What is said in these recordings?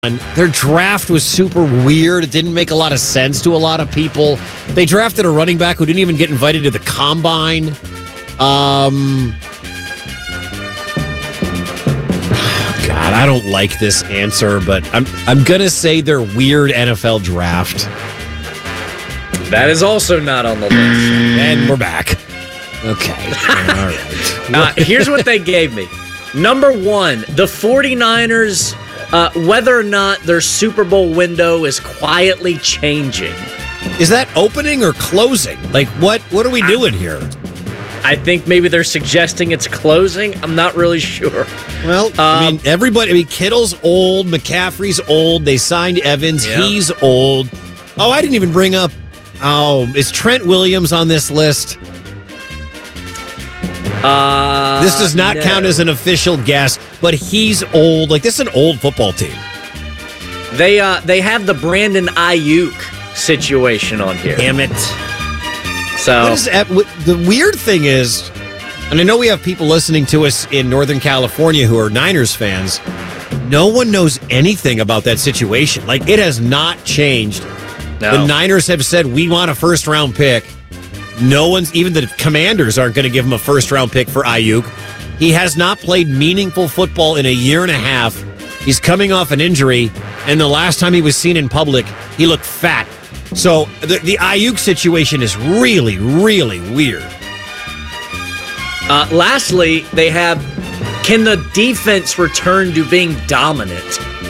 Their draft was super weird. It didn't make a lot of sense to a lot of people. They drafted a running back who didn't even get invited to the combine. God, I don't like this answer, but I'm gonna say their weird NFL draft. That is also not on the list. And we're back. Okay. All right. Here's what they gave me. Number one, the 49ers, whether or not their Super Bowl window is quietly changing. Is that opening or closing? Like, what are we doing here? I think maybe they're suggesting it's closing. I'm not really sure. Well, Kittle's old. McCaffrey's old. They signed Evans. Yeah. He's old. Oh, I didn't even bring up. Oh, is Trent Williams on this list? This does not count as an official guess, but he's old. Like, this is an old football team. They have the Brandon Ayuk situation on here. Damn it. So what is that? The weird thing is, and I know we have people listening to us in Northern California who are Niners fans, no one knows anything about that situation. Like, it has not changed. No. The Niners have said, we want a first-round pick. No one's, even the Commanders aren't going to give him a first-round pick for Ayuk. He has not played meaningful football in a year and a half. He's coming off an injury, and the last time he was seen in public, he looked fat. So the Ayuk situation is really, really weird. Lastly, they have, can the defense return to being dominant?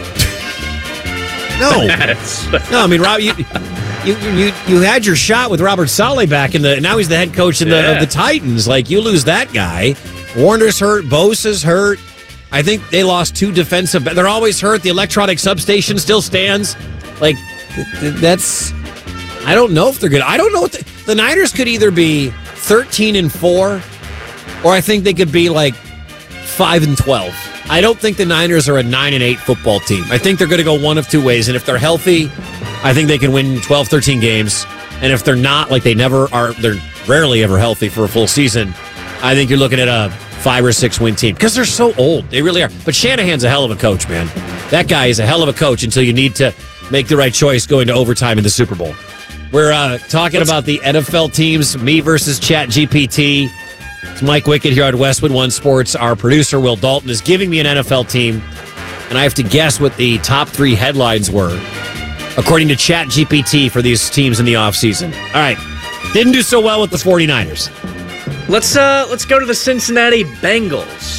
No. No, I mean, Rob, you had your shot with Robert Saleh back now he's the head coach of the Titans. Like, you lose that guy. Warner's hurt. Bosa's hurt. I think they lost two defensive. They're always hurt. The electronic substation still stands. Like, that's. I don't know if they're good. I don't know what the Niners could either be 13-4, or I think they could be like 5-12. I don't think the Niners are a 9-8 football team. I think they're going to go one of two ways. And if they're healthy, I think they can win 12, 13 games. And if they're not, like they never are, they're rarely ever healthy for a full season, I think you're looking at a 5 or 6 win team because they're so old. They really are. But Shanahan's a hell of a coach, man. That guy is a hell of a coach until you need to make the right choice going to overtime in the Super Bowl. We're talking about the NFL teams, me versus ChatGPT. It's Mike Wickett here on Westwood One Sports. Our producer, Will Dalton, is giving me an NFL team, and I have to guess what the top 3 headlines were, according to ChatGPT, for these teams in the offseason. All right. Didn't do so well with the 49ers. Let's go to the Cincinnati Bengals.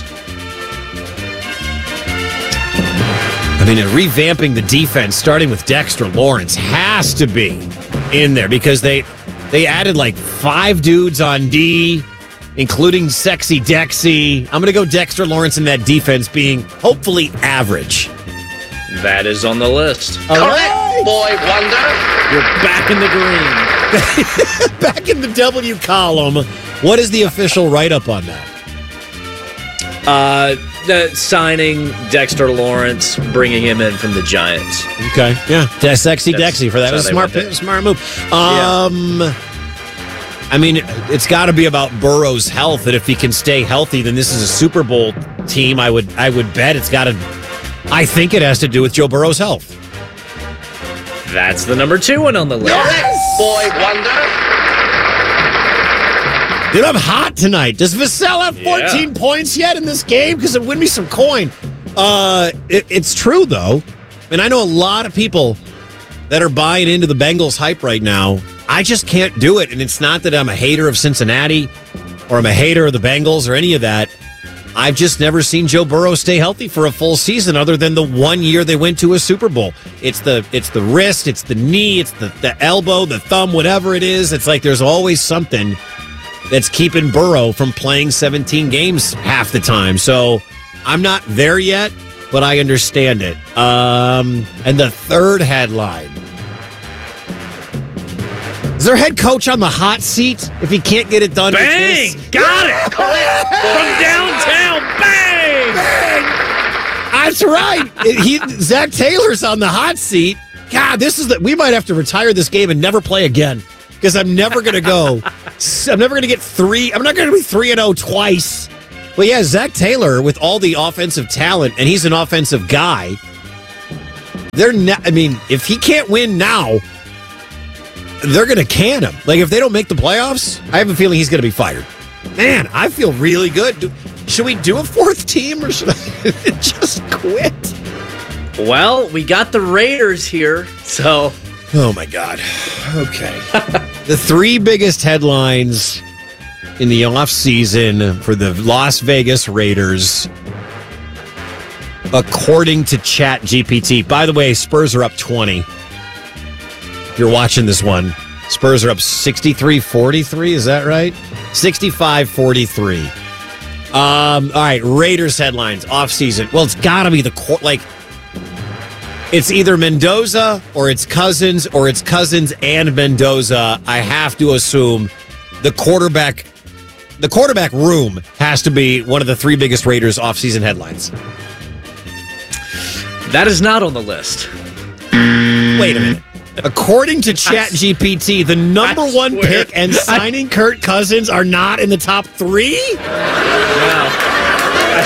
I mean, revamping the defense, starting with Dexter Lawrence, has to be in there because they added like 5 dudes on D, including Sexy Dexy. I'm going to go Dexter Lawrence in that defense being hopefully average. That is on the list. Correct, boy wonder. You're back in the green. Back in the W column. What is the official write-up on that? Signing Dexter Lawrence, bringing him in from the Giants. Okay, yeah. Sexy Dexy for that. It was a smart move. I mean, it's got to be about Burrow's health, and if he can stay healthy, then this is a Super Bowl team. I would bet it's got to. I think it has to do with Joe Burrow's health. That's the number 2 one on the list. Correct, boy wonder. Dude, I'm hot tonight. Does Vassell have 14 points yet in this game? Because it win me some coin. It's true, though. And I know a lot of people that are buying into the Bengals hype right now. I just can't do it. And it's not that I'm a hater of Cincinnati or I'm a hater of the Bengals or any of that. I've just never seen Joe Burrow stay healthy for a full season other than the one year they went to a Super Bowl. It's the wrist, it's the knee, it's the elbow, the thumb, whatever it is. It's like there's always something that's keeping Burrow from playing 17 games half the time. So I'm not there yet, but I understand it. And the third headline. Is their head coach on the hot seat if he can't get it done? Bang! Got it! From downtown, bang! Bang! That's right. Zach Taylor's on the hot seat. God, we might have to retire this game and never play again. Because I'm never going to go. I'm never going to get 3. I'm not going to be 3-0 twice. But yeah, Zach Taylor with all the offensive talent, and he's an offensive guy. if he can't win now, they're going to can him. Like, if they don't make the playoffs, I have a feeling he's going to be fired. Man, I feel really good. Should we do a fourth team, or should I just quit? Well, we got the Raiders here, so... Oh, my God. Okay. The three biggest headlines in the offseason for the Las Vegas Raiders, according to ChatGPT. By the way, Spurs are up 20. If you're watching this one, Spurs are up 63-43. Is that right? 65-43. All right, Raiders headlines, offseason. Well, it's got to be it's either Mendoza or it's Cousins and Mendoza. I have to assume the quarterback room has to be one of the three biggest Raiders offseason headlines. That is not on the list. Wait a minute. According to ChatGPT, the number one pick and signing Kirk Cousins are not in the top three? Wow. I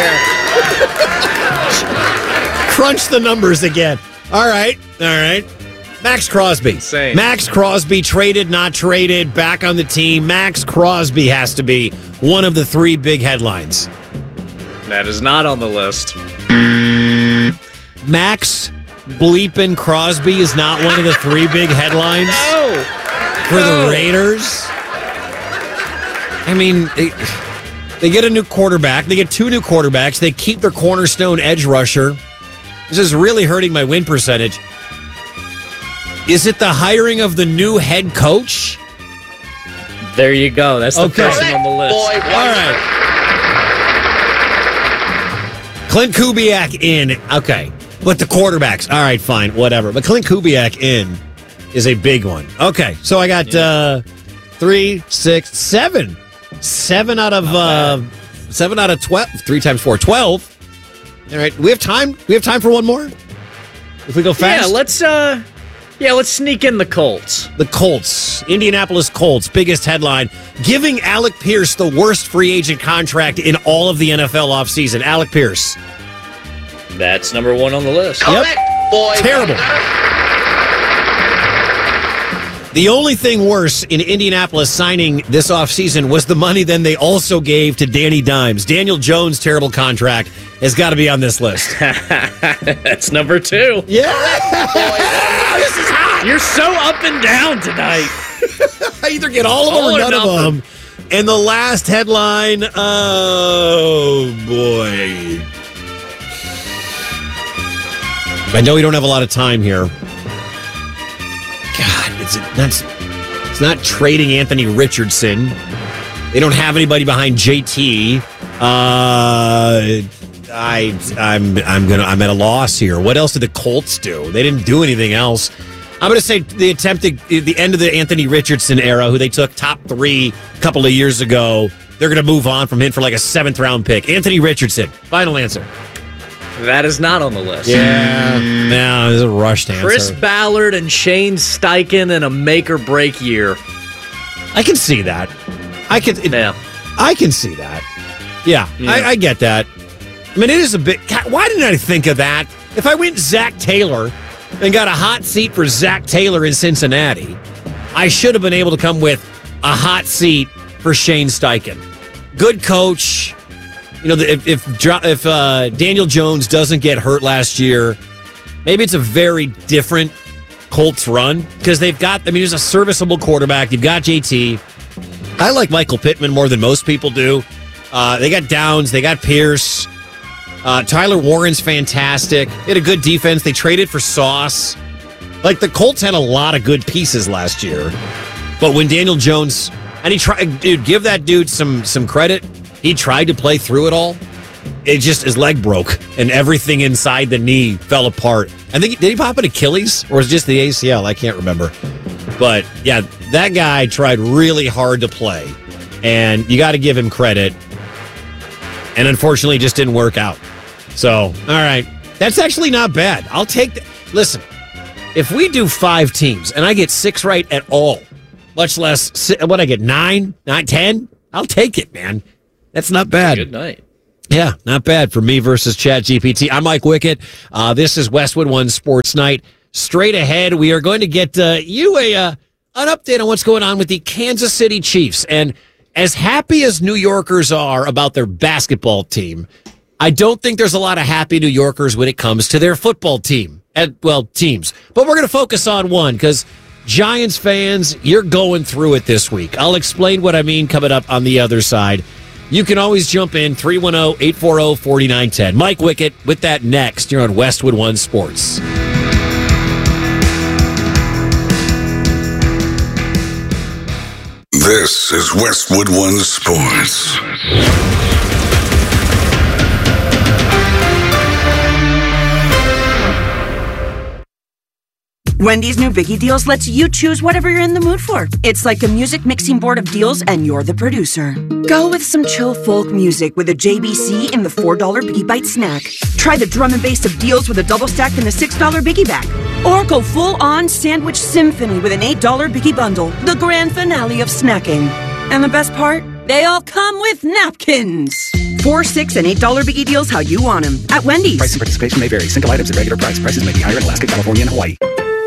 swear. Crunch the numbers again. All right. Max Crosby. Insane. Max Crosby, traded, not traded, back on the team. Max Crosby has to be one of the three big headlines. That is not on the list. Max bleepin' Crosby is not one of the three big headlines for the Raiders. I mean, they get a new quarterback. They get two new quarterbacks. They keep their cornerstone edge rusher. This is really hurting my win percentage. Is it the hiring of the new head coach? There you go. That's the person on the list. Boy, All right. Clint Kubiak in. Okay. But the quarterbacks. All right, fine. Whatever. But Clint Kubiak in is a big one. Okay. So I got 3, 6, 7. 7 out of 12. 3 times 4. 12. All right. We have time. We have time for one more? If we go fast? Let's sneak in the Colts. The Colts, Indianapolis Colts, biggest headline, giving Alec Pierce the worst free agent contract in all of the NFL offseason. Alec Pierce. That's number one on the list. correct, boy. Terrible. The only thing worse in Indianapolis signing this offseason was the money then they also gave to Danny Dimes. Daniel Jones' terrible contract has got to be on this list. That's number 2. Yeah. This is hot. You're so up and down tonight. I either get all of them or none of them. And the last headline, oh boy. I know we don't have a lot of time here. God, it's not trading Anthony Richardson. They don't have anybody behind JT. I'm at a loss here. What else did the Colts do? They didn't do anything else. I'm going to say the end of the Anthony Richardson era, who they took top 3 a couple of years ago. They're going to move on from him for like a 7th round pick. Anthony Richardson. Final answer. That is not on the list. Yeah. No, this is a rushed answer. Chris Ballard and Shane Steichen in a make or break year. I can see that. I can see that. Yeah. I get that. I mean, it is a bit. Why didn't I think of that? If I went Zach Taylor and got a hot seat for Zach Taylor in Cincinnati, I should have been able to come with a hot seat for Shane Steichen. Good coach. You know, if Daniel Jones doesn't get hurt last year, maybe it's a very different Colts run because they've got. I mean, he's a serviceable quarterback. You've got JT. I like Michael Pittman more than most people do. They got Downs. They got Pierce. Tyler Warren's fantastic. They had a good defense. They traded for Sauce. Like, the Colts had a lot of good pieces last year. But when Daniel Jones, and he tried, give that dude some credit. He tried to play through it all. It just, his leg broke and everything inside the knee fell apart. I think, did he pop an Achilles or was it just the ACL? I can't remember. But yeah, that guy tried really hard to play and you got to give him credit. And unfortunately, it just didn't work out. So, all right. That's actually not bad. I'll take that. Listen, if we do 5 teams and I get 6 right at all, much less, what I get, 9, 10, I'll take it, man. That's not bad. Good night. Yeah, not bad for me versus ChatGPT. I'm Mike Wickett. This is Westwood One Sports Night. Straight ahead, we are going to get you an update on what's going on with the Kansas City Chiefs. And as happy as New Yorkers are about their basketball team, I don't think there's a lot of happy New Yorkers when it comes to their football team. Teams. But we're going to focus on one because Giants fans, you're going through it this week. I'll explain what I mean coming up on the other side. You can always jump in, 310-840-4910. Mike Wickett with that next. You're on Westwood One Sports. This is Westwood One Sports. Wendy's new Biggie Deals lets you choose whatever you're in the mood for. It's like a music mixing board of deals, and you're the producer. Go with some chill folk music with a JBC in the $4 Biggie Bite snack. Try the drum and bass of deals with a double stack in the $6 Biggie Bag. Or go full-on sandwich symphony with an $8 Biggie Bundle, the grand finale of snacking. And the best part? They all come with napkins. $4, $6, and $8 Biggie Deals how you want them. At Wendy's. Price and participation may vary. Single items at regular price. Prices may be higher in Alaska, California, and Hawaii.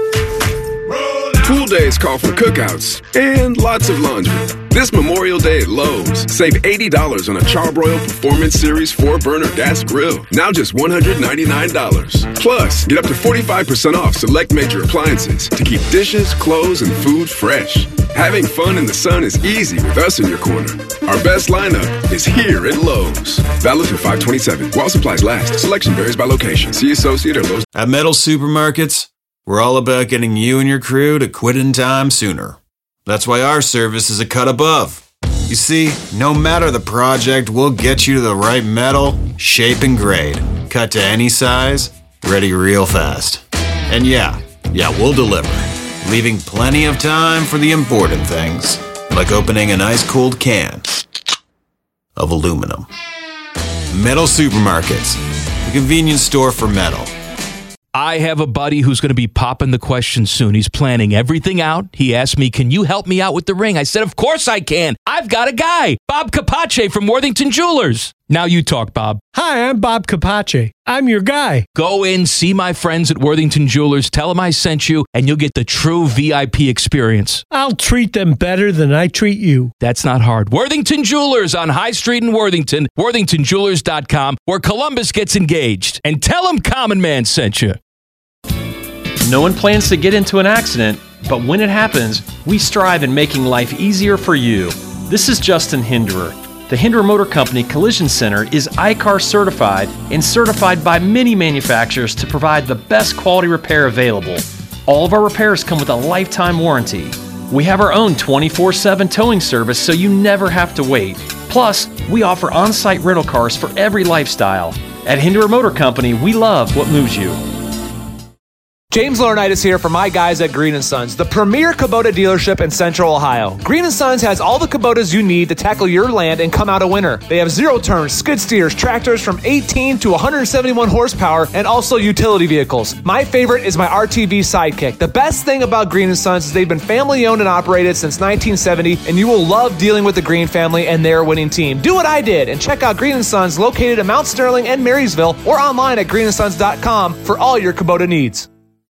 Pool days call for cookouts and lots of laundry. This Memorial Day at Lowe's, save $80 on a Charbroil Performance Series 4-burner gas grill. Now just $199. Plus, get up to 45% off select major appliances to keep dishes, clothes, and food fresh. Having fun in the sun is easy with us in your corner. Our best lineup is here at Lowe's. Valid through 5/27. While supplies last. Selection varies by location. See associate or Lowe's. At Metal Supermarkets, we're all about getting you and your crew to quit in time sooner. That's why our service is a cut above. You see, no matter the project, we'll get you to the right metal, shape, and grade. Cut to any size, ready real fast. And yeah, we'll deliver, leaving plenty of time for the important things, like opening an ice-cold can of aluminum. Metal Supermarkets, the convenience store for metal. I have a buddy who's going to be popping the question soon. He's planning everything out. He asked me, can you help me out with the ring? I said, of course I can. I've got a guy, Bob Capace from Worthington Jewelers. Now you talk, Bob. Hi, I'm Bob Capace. I'm your guy. Go in, see my friends at Worthington Jewelers, tell them I sent you, and you'll get the true VIP experience. I'll treat them better than I treat you. That's not hard. Worthington Jewelers on High Street in Worthington, worthingtonjewelers.com, where Columbus gets engaged. And tell them Common Man sent you. No one plans to get into an accident, but when it happens, we strive in making life easier for you. This is Justin Hinderer. The Hinderer Motor Company Collision Center is ICAR certified and certified by many manufacturers to provide the best quality repair available. All of our repairs come with a lifetime warranty. We have our own 24/7 towing service so you never have to wait. Plus, we offer on-site rental cars for every lifestyle. At Hinderer Motor Company, we love what moves you. James Laurinaitis here for my guys at Green & Sons, the premier Kubota dealership in Central Ohio. Green & Sons has all the Kubotas you need to tackle your land and come out a winner. They have zero-turn skid steers, tractors from 18 to 171 horsepower, and also utility vehicles. My favorite is my RTV Sidekick. The best thing about Green & Sons is they've been family-owned and operated since 1970, and you will love dealing with the Green family and their winning team. Do what I did and check out Green & Sons located in Mount Sterling and Marysville or online at greenandsons.com for all your Kubota needs.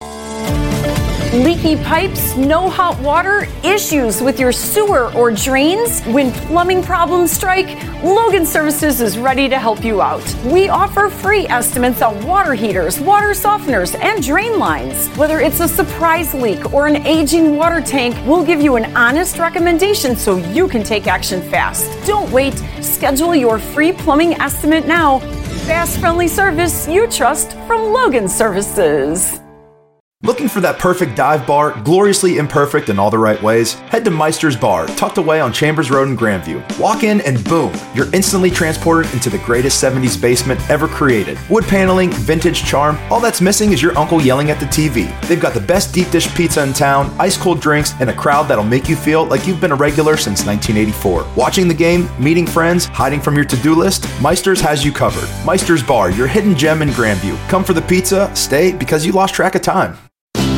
Leaky pipes, no hot water, issues with your sewer or drains? When plumbing problems strike, Logan Services is ready to help you out. We offer free estimates on water heaters, water softeners, and drain lines. Whether it's a surprise leak or an aging water tank, we'll give you an honest recommendation so you can take action fast. Don't wait. Schedule your free plumbing estimate now. Fast, friendly service you trust from Logan Services. Looking for that perfect dive bar, gloriously imperfect in all the right ways? Head to Meister's Bar, tucked away on Chambers Road in Grandview. Walk in and boom, you're instantly transported into the greatest 70s basement ever created. Wood paneling, vintage charm, all that's missing is your uncle yelling at the TV. They've got the best deep dish pizza in town, ice cold drinks, and a crowd that'll make you feel like you've been a regular since 1984. Watching the game, meeting friends, hiding from your to-do list, Meister's has you covered. Meister's Bar, your hidden gem in Grandview. Come for the pizza, stay because you lost track of time.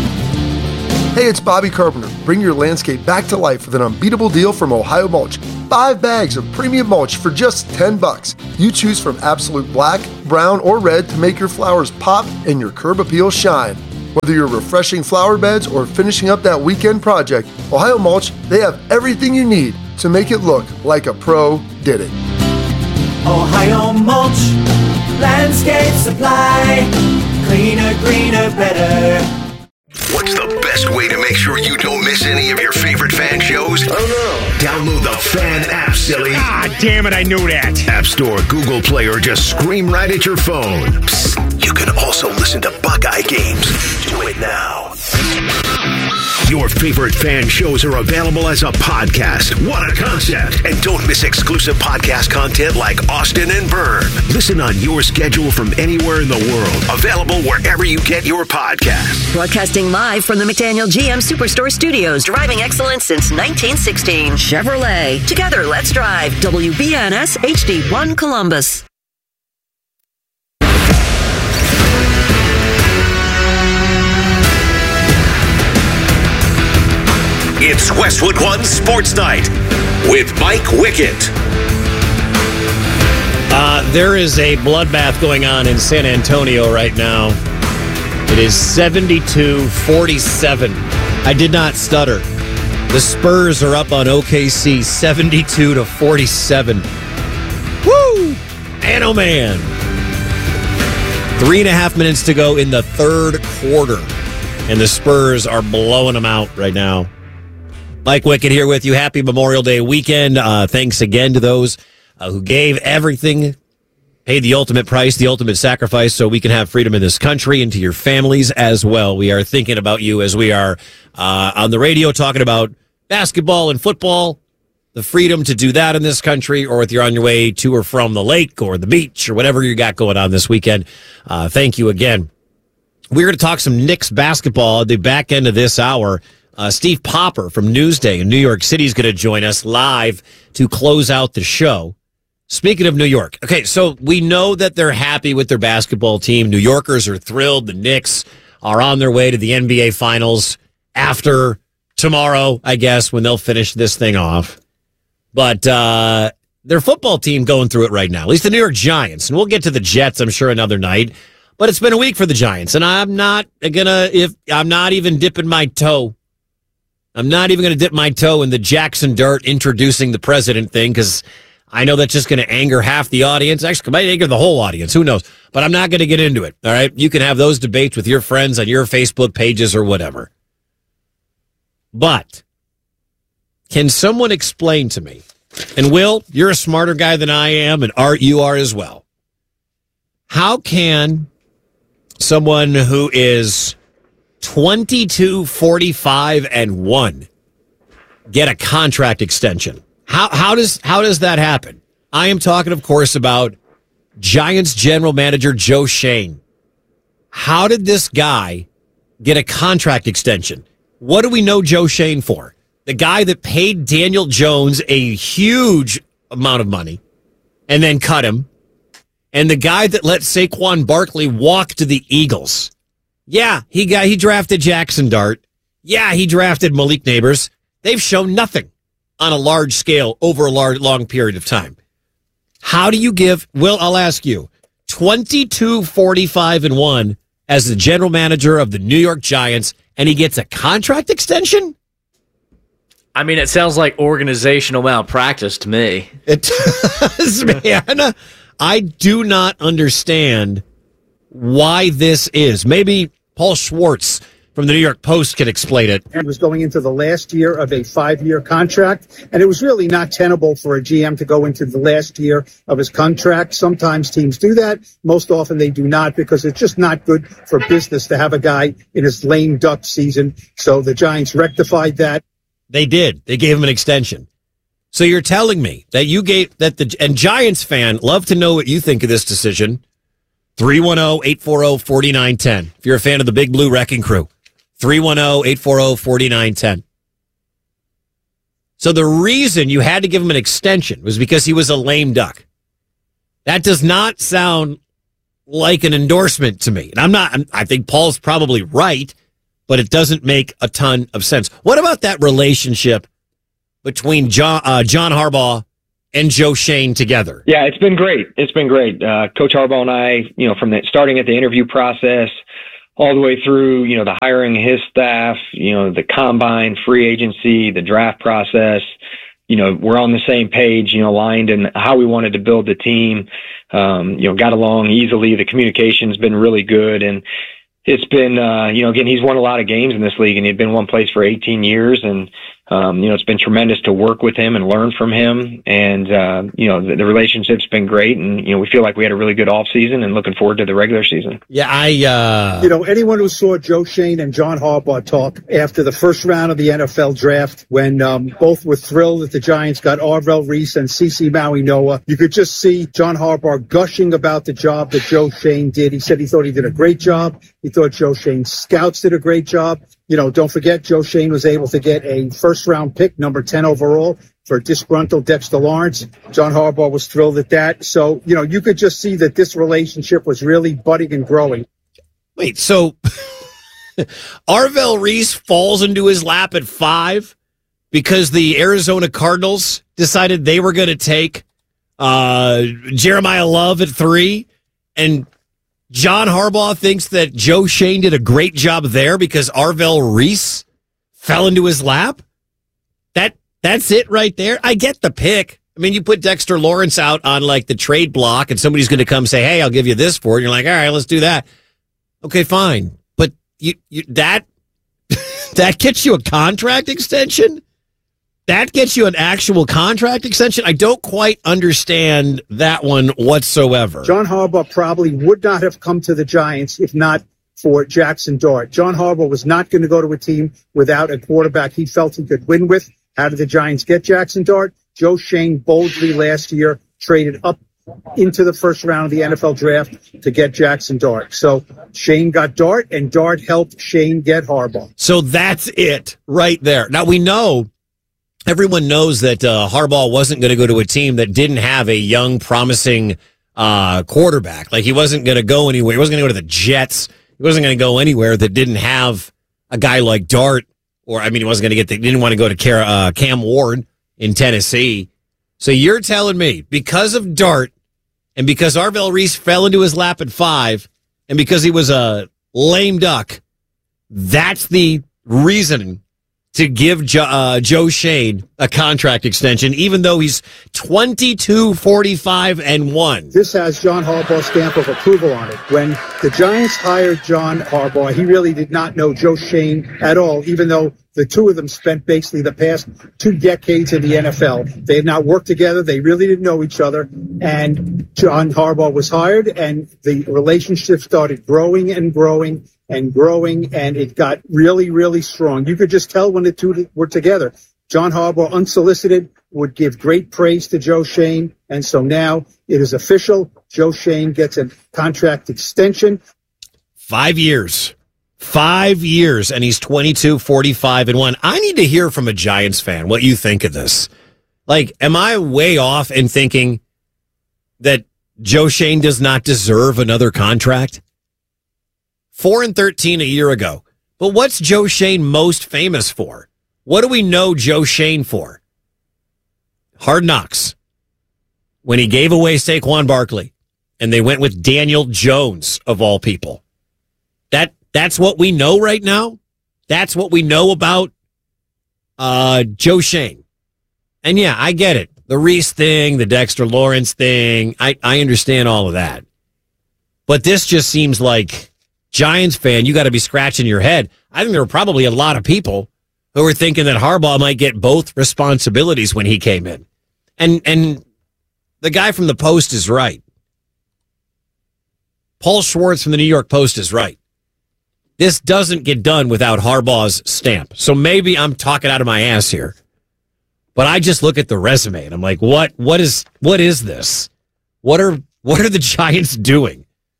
Hey, it's Bobby Carpenter. Bring your landscape back to life with an unbeatable deal from Ohio Mulch. 5 bags of premium mulch for just $10. You choose from absolute black, brown, or red to make your flowers pop and your curb appeal shine. Whether you're refreshing flower beds or finishing up that weekend project, Ohio Mulch, they have everything you need to make it look like a pro did it. Ohio Mulch, landscape supply, cleaner, greener, better. What's the best way to make sure you don't miss any of your favorite fan shows? Oh no. Download the Fan app, silly. Ah, damn it, I knew that. App Store, Google Play, or just scream right at your phone. Psst, you can also listen to Buckeye games. Do it now. Your favorite fan shows are available as a podcast. What a concept. And don't miss exclusive podcast content like Austin and Burn. Listen on your schedule from anywhere in the world. Available wherever you get your podcasts. Broadcasting live from the McDaniel GM Superstore Studios. Driving excellence since 1916. Chevrolet. Together, let's drive. WBNS HD1 Columbus. It's Westwood One Sports Night with Mike Wickett. There is a bloodbath going on in San Antonio right now. It is 72-47. I did not stutter. The Spurs are up on OKC 72-47. Woo! Man, oh man. 3.5 minutes to go in the third quarter. And the Spurs are blowing them out right now. Mike Wickett here with you. Happy Memorial Day weekend. Thanks again to those who gave everything, paid the ultimate price, the ultimate sacrifice so we can have freedom in this country, and to your families as well. We are thinking about you as we are on the radio talking about basketball and football, the freedom to do that in this country, or if you're on your way to or from the lake or the beach or whatever you got going on this weekend. Thank you again. We're going to talk some Knicks basketball at the back end of this hour. Steve Popper from Newsday in New York City is going to join us live to close out the show. Speaking of New York, okay, so we know that they're happy with their basketball team. New Yorkers are thrilled. The Knicks are on their way to the NBA Finals after tomorrow, I guess, when they'll finish this thing off. But their football team going through it right now, at least the New York Giants. And we'll get to the Jets, I'm sure, another night. But it's been a week for the Giants, and I'm not even dipping my toe. I'm not even going to dip my toe in the Jackson Dart introducing the president thing, because I know that's just going to anger half the audience. Actually, it might anger the whole audience. Who knows? But I'm not going to get into it. All right. You can have those debates with your friends on your Facebook pages or whatever. But can someone explain to me, and Will, you're a smarter guy than I am, and Art, you are as well. How can someone who is 22-45-1 get a contract extension? How does that happen? I am talking, of course, about Giants general manager Joe Schoen. How did this guy get a contract extension? What do we know Joe Schoen for? The guy that paid Daniel Jones a huge amount of money and then cut him, and the guy that let Saquon Barkley walk to the Eagles. Yeah, he drafted Jackson Dart. Yeah, he drafted Malik Neighbors. They've shown nothing on a large scale over a long period of time. How do you give, Will, I'll ask you, 22-45-1 as the general manager of the New York Giants, and he gets a contract extension? I mean, it sounds like organizational malpractice to me. It does, man. I do not understand why this is. Maybe Paul Schwartz from the New York Post can explain it. And was going into the last year of a 5-year contract, and it was really not tenable for a GM to go into the last year of his contract. Sometimes teams do that. Most often they do not, because it's just not good for business to have a guy in his lame duck season. So the Giants rectified that. They did. They gave him an extension. So you're telling me that and Giants fan, love to know what you think of this decision. 310-840-4910. If you're a fan of the Big Blue Wrecking Crew, 310-840-4910. So the reason you had to give him an extension was because he was a lame duck. That does not sound like an endorsement to me. And I think Paul's probably right, but it doesn't make a ton of sense. What about that relationship between John Harbaugh and Joe Schoen together? Yeah, it's been great. It's been great. Coach Harbaugh and I, from starting at the interview process all the way through, the hiring of his staff, the combine, free agency, the draft process, we're on the same page, aligned in how we wanted to build the team, got along easily. The communication's been really good. And it's been, again, he's won a lot of games in this league, and he'd been one place for 18 years. And, it's been tremendous to work with him and learn from him. And, the relationship's been great. And, we feel like we had a really good off season and looking forward to the regular season. Yeah, anyone who saw Joe Schoen and John Harbaugh talk after the first round of the NFL draft, when both were thrilled that the Giants got Arvell Reese and CeCe Maui Noah, you could just see John Harbaugh gushing about the job that Joe Schoen did. He said he thought he did a great job. He thought Joe Schoen's scouts did a great job. Don't forget, Joe Schoen was able to get a first-round pick, number 10 overall, for disgruntled Dexter Lawrence. John Harbaugh was thrilled at that. So, you could just see that this relationship was really budding and growing. Wait, so Arvell Reese falls into his lap at 5 because the Arizona Cardinals decided they were going to take Jeremiah Love at 3, and John Harbaugh thinks that Joe Schoen did a great job there because Arvell Reese fell into his lap? That's it right there? I get the pick. I mean, you put Dexter Lawrence out on like the trade block and somebody's going to come say, hey, I'll give you this for it. And you're like, all right, let's do that. Okay, fine. But that gets you a contract extension? That gets you an actual contract extension? I don't quite understand that one whatsoever. John Harbaugh probably would not have come to the Giants if not for Jackson Dart. John Harbaugh was not going to go to a team without a quarterback he felt he could win with. How did the Giants get Jackson Dart? Joe Schoen boldly last year traded up into the first round of the NFL draft to get Jackson Dart. So Schoen got Dart, and Dart helped Schoen get Harbaugh. So that's it right there. Now, everyone knows that Harbaugh wasn't going to go to a team that didn't have a young, promising quarterback. Like, he wasn't going to go anywhere. He wasn't going to go to the Jets. He wasn't going to go anywhere that didn't have a guy like Dart. Or, he wasn't going to he didn't want to go to Cam Ward in Tennessee. So you're telling me because of Dart and because Arvell Reese fell into his lap at 5 and because he was a lame duck, that's the reason to give Joe Schoen a contract extension, even though he's 22, 45, and 1. This has John Harbaugh's stamp of approval on it. When the Giants hired John Harbaugh, he really did not know Joe Schoen at all, even though the two of them spent basically the past 2 decades in the NFL. They had not worked together. They really didn't know each other. And John Harbaugh was hired, and the relationship started growing and growing and growing, and it got really, really strong. You could just tell when the two were together. John Harbaugh, unsolicited, would give great praise to Joe Schoen, and so now it is official. Joe Schoen gets a contract extension. 5 years. 5 years, and he's 22, 45, and 1. I need to hear from a Giants fan what you think of this. Like, am I way off in thinking that Joe Schoen does not deserve another contract? 4-13 a year ago. But what's Joe Schoen most famous for? What do we know Joe Schoen for? Hard Knocks. When he gave away Saquon Barkley, and they went with Daniel Jones, of all people. That's what we know right now. That's what we know about Joe Schoen. And yeah, I get it. The Reese thing, the Dexter Lawrence thing, I understand all of that. But this just seems like, Giants fan, you got to be scratching your head. I think there were probably a lot of people who were thinking that Harbaugh might get both responsibilities when he came in. And the guy from the Post is right. Paul Schwartz from the New York Post is right. This doesn't get done without Harbaugh's stamp. So maybe I'm talking out of my ass here. But I just look at the resume and I'm like, what is this? What are the Giants doing?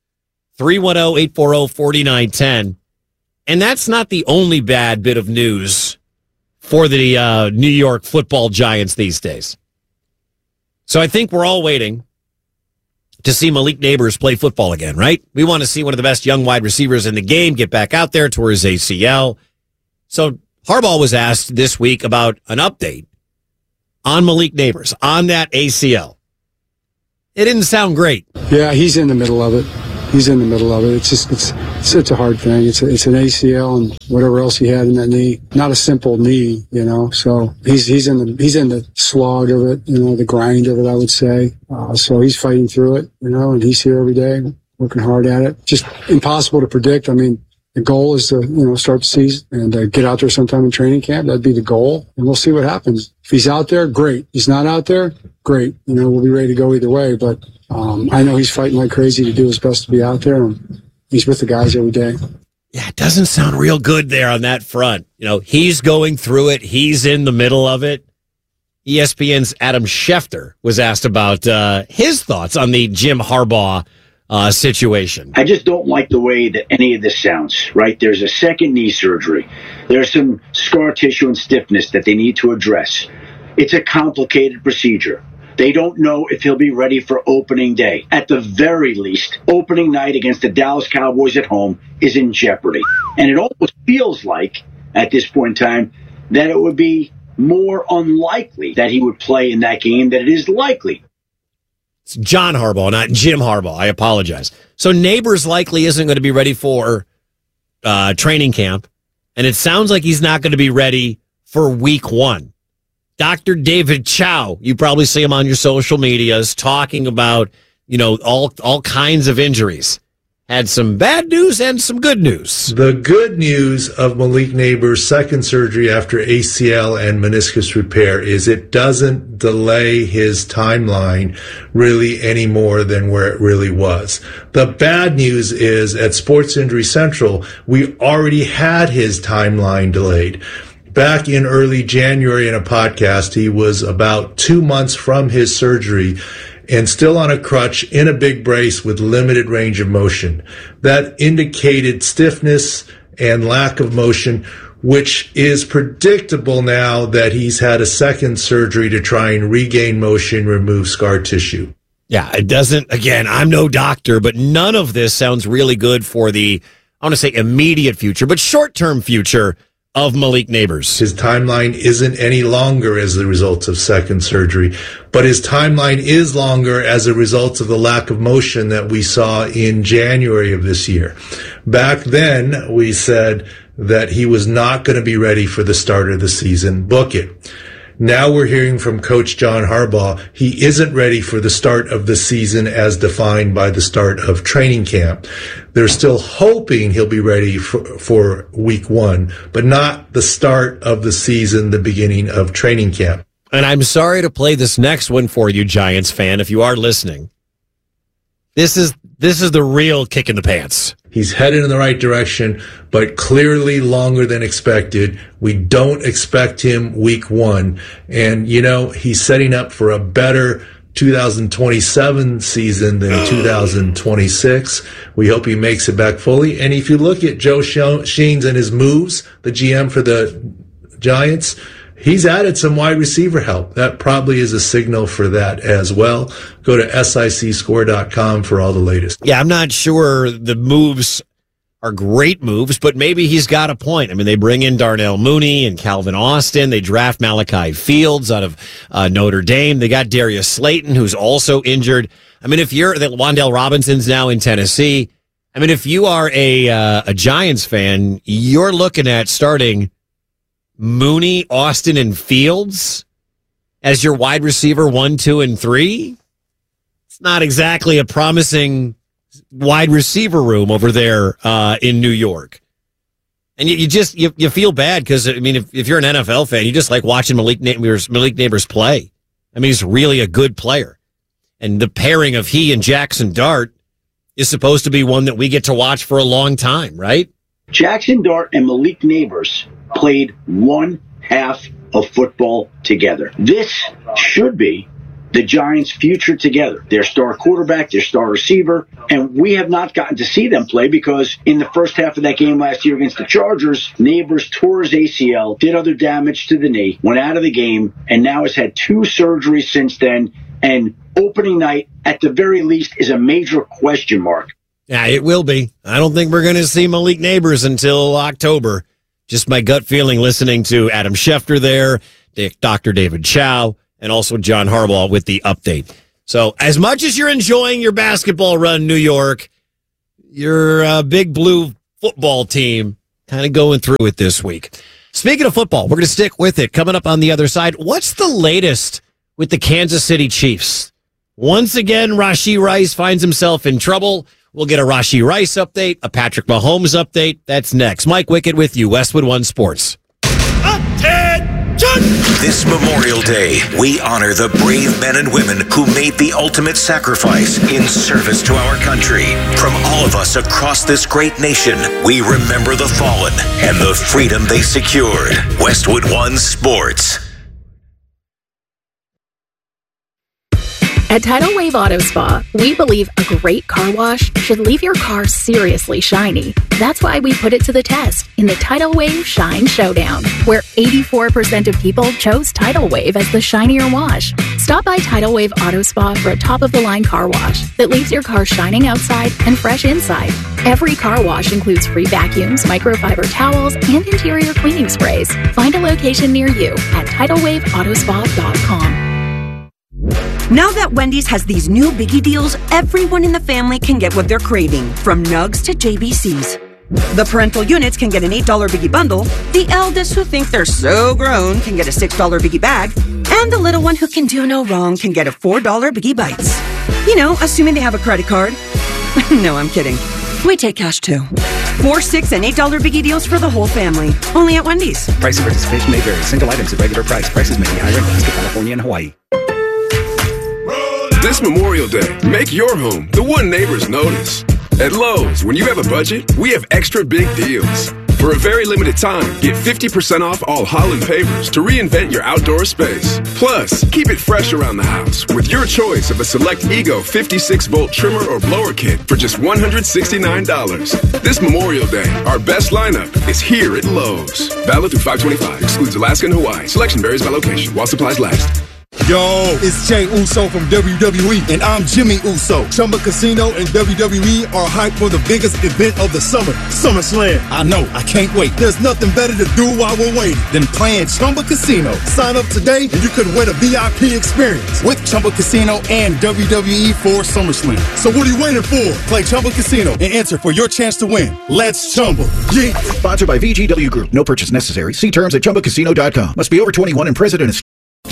310-840-4910. And that's not the only bad bit of news for the New York Football Giants these days. So I think we're all waiting to see Malik Neighbors play football again, right? We want to see one of the best young wide receivers in the game get back out there, tore his ACL. So Harbaugh was asked this week about an update on Malik Neighbors, on that ACL. It didn't sound great. Yeah, he's in the middle of it. It's such a hard thing. It's an ACL and whatever else he had in that knee. Not a simple knee, So he's in the slog of it, the grind of it, I would say. So he's fighting through it, and he's here every day, working hard at it. Just impossible to predict. I mean, the goal is to, start the season and get out there sometime in training camp. That'd be the goal, and we'll see what happens. If he's out there, great. He's not out there, great. We'll be ready to go either way, but I know he's fighting like crazy to do his best to be out there, and he's with the guys every day. Yeah, it doesn't sound real good there on that front. He's going through it. He's in the middle of it. ESPN's Adam Schefter was asked about his thoughts on the Jim Harbaugh situation. I just don't like the way that any of this sounds, right? There's a second knee surgery. There's some scar tissue and stiffness that they need to address. It's a complicated procedure. They don't know if he'll be ready for opening day. At the very least, opening night against the Dallas Cowboys at home is in jeopardy. And it almost feels like, at this point in time, that it would be more unlikely that he would play in that game than it is likely. It's John Harbaugh, not Jim Harbaugh. I apologize. So Neighbors likely isn't going to be ready for training camp, and it sounds like he's not going to be ready for week 1. Dr. David Chow, you probably see him on your social medias talking about, all kinds of injuries. Had some bad news and some good news. The good news of Malik Neighbors' second surgery after ACL and meniscus repair is it doesn't delay his timeline really any more than where it really was. The bad news is at Sports Injury Central, we already had his timeline delayed. Back in early January in a podcast, he was about 2 months from his surgery and still on a crutch in a big brace with limited range of motion. That indicated stiffness and lack of motion, which is predictable now that he's had a second surgery to try and regain motion, remove scar tissue. Yeah, it doesn't, again, I'm no doctor, but none of this sounds really good for the, I want to say immediate future, but short-term future of Malik Neighbors. His timeline isn't any longer as a result of second surgery, but his timeline is longer as a result of the lack of motion that we saw in January of this year. Back then, we said that he was not going to be ready for the start of the season. Book it. Now we're hearing from Coach John Harbaugh he isn't ready for the start of the season as defined by the start of training camp. They're still hoping he'll be ready for week 1, but not the start of the season, the beginning of training camp. And I'm sorry to play this next one for you, Giants fan, if you are listening. This is the real kick in the pants. He's headed in the right direction, but clearly longer than expected. We don't expect him week 1. And, he's setting up for a better 2027 season than 2026. We hope he makes it back fully. And if you look at Joe Sheens and his moves, the GM for the Giants, he's added some wide receiver help. That probably is a signal for that as well. Go to sicscore.com for all the latest. Yeah, I'm not sure the moves are great moves, but maybe he's got a point. I mean, they bring in Darnell Mooney and Calvin Austin. They draft Malachi Fields out of Notre Dame. They got Darius Slayton, who's also injured. I mean, if you're Wan'Dale Robinson's now in Tennessee. I mean, if you are a Giants fan, you're looking at starting Mooney, Austin, and Fields as your wide receiver 1, 2, and 3. It's not exactly a promising wide receiver room over there in New York. And you feel bad because, I mean, if you're an NFL fan, you just like watching Malik Neighbors play. I mean, he's really a good player. And the pairing of he and Jackson Dart is supposed to be one that we get to watch for a long time, right? Jackson Dart and Malik Neighbors played one half of football together. This should be the Giants' future together. Their star quarterback, their star receiver, and we have not gotten to see them play because in the first half of that game last year against the Chargers, Neighbors tore his ACL, did other damage to the knee, went out of the game, and now has had 2 surgeries since then, and opening night, at the very least, is a major question mark. Yeah, it will be. I don't think we're going to see Malik Neighbors until October. Just my gut feeling listening to Adam Schefter there, Dr. David Chow, and also John Harbaugh with the update. So as much as you're enjoying your basketball run, New York, your big blue football team kind of going through it this week. Speaking of football, we're going to stick with it. Coming up on the other side, what's the latest with the Kansas City Chiefs? Once again, Rashee Rice finds himself in trouble. We'll get a Rashee Rice update, a Patrick Mahomes update. That's next. Mike Wickett with you, Westwood One Sports. This Memorial Day, we honor the brave men and women who made the ultimate sacrifice in service to our country. From all of us across this great nation, we remember the fallen and the freedom they secured. Westwood One Sports. At Tidal Wave Auto Spa, we believe a great car wash should leave your car seriously shiny. That's why we put it to the test in the Tidal Wave Shine Showdown, where 84% of people chose Tidal Wave as the shinier wash. Stop by Tidal Wave Auto Spa for a top-of-the-line car wash that leaves your car shining outside and fresh inside. Every car wash includes free vacuums, microfiber towels, and interior cleaning sprays. Find a location near you at TidalWaveAutospa.com. Now that Wendy's has these new biggie deals, everyone in the family can get what they're craving, from nugs to JBCs. The parental units can get an $8 biggie bundle, the eldest who think they're so grown can get a $6 biggie bag, and the little one who can do no wrong can get a $4 biggie bites. You know, assuming they have a credit card. No, I'm kidding. We take cash too. $4, $6, and $8 biggie deals for the whole family. Only at Wendy's. Price and participation may vary. Single items at regular price. Prices may be higher in Alaska, California, and Hawaii. This Memorial Day, make your home the one neighbors notice. At Lowe's, when you have a budget, we have extra big deals. For a very limited time, get 50% off all Holland pavers to reinvent your outdoor space. Plus, keep it fresh around the house with your choice of a select Ego 56-volt trimmer or blower kit for just $169. This Memorial Day, our best lineup is here at Lowe's. Valid through 5/25. Excludes Alaska and Hawaii. Selection varies by location while supplies last. Yo, it's Jey Uso from WWE, and I'm Jimmy Uso. Chumba Casino and WWE are hyped for the biggest event of the summer, SummerSlam. I know, I can't wait. There's nothing better to do while we're waiting than playing Chumba Casino. Sign up today, and you could win a VIP experience with Chumba Casino and WWE for SummerSlam. So what are you waiting for? Play Chumba Casino and enter for your chance to win. Let's Chumba. Yeah. Sponsored by VGW Group. No purchase necessary. See terms at ChumbaCasino.com. Must be over 21 and present in a...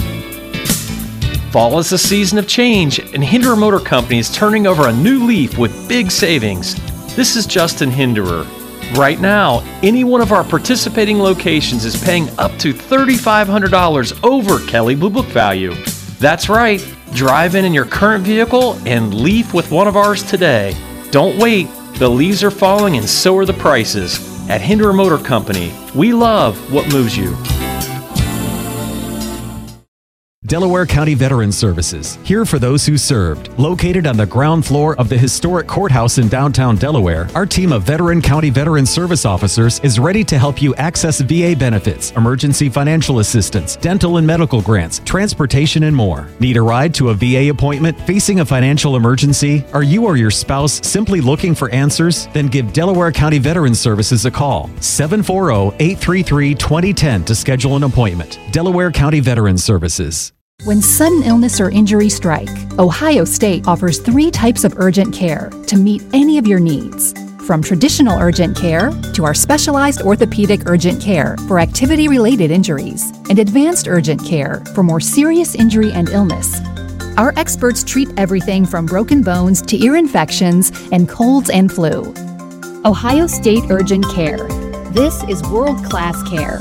Fall is a season of change, and Hinderer Motor Company is turning over a new leaf with big savings. This is Justin Hinderer. Right now, any one of our participating locations is paying up to $3,500 over Kelley Blue Book value. That's right, drive in your current vehicle and leaf with one of ours today. Don't wait, the leaves are falling and so are the prices. At Hinderer Motor Company, we love what moves you. Delaware County Veterans Services, here for those who served. Located on the ground floor of the historic courthouse in downtown Delaware, our team of Veteran County Veterans Service officers is ready to help you access VA benefits, emergency financial assistance, dental and medical grants, transportation, and more. Need a ride to a VA appointment? Facing a financial emergency? Are you or your spouse simply looking for answers? Then give Delaware County Veterans Services a call. 740-833-2010 to schedule an appointment. Delaware County Veterans Services. When sudden illness or injury strike, Ohio State offers 3 types of urgent care to meet any of your needs. From traditional urgent care to our specialized orthopedic urgent care for activity-related injuries and advanced urgent care for more serious injury and illness. Our experts treat everything from broken bones to ear infections and colds and flu. Ohio State Urgent Care. This is world-class care.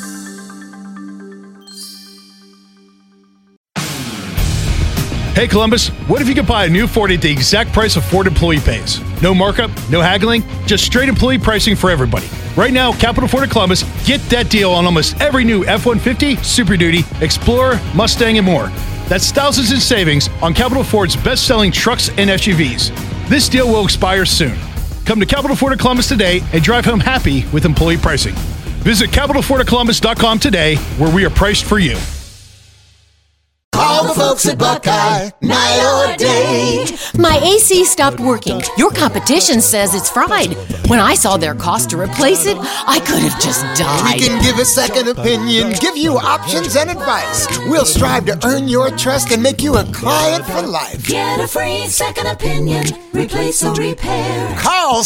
Hey Columbus, what if you could buy a new Ford at the exact price a Ford employee pays? No markup, no haggling, just straight employee pricing for everybody. Right now, Capital Ford of Columbus, get that deal on almost every new F-150, Super Duty, Explorer, Mustang, and more. That's thousands in savings on Capital Ford's best-selling trucks and SUVs. This deal will expire soon. Come to Capital Ford of Columbus today and drive home happy with employee pricing. Visit CapitalFordofColumbus.com today, where we are priced for you. Call the folks at Buckeye, night or day. My AC stopped working. Your competition says it's fried. When I saw their cost to replace it, I could have just died. We can give a second opinion, give you options and advice. We'll strive to earn your trust and make you a client for life. Get a free second opinion. Replace or repair. Call